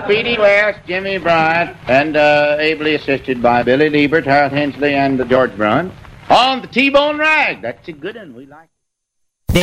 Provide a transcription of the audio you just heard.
Speedy West, Jimmy Bryant, and ably assisted by Billy Liebert, Harold Hensley, and George Brunt on the T-Bone Rag. That's a good one. We like it.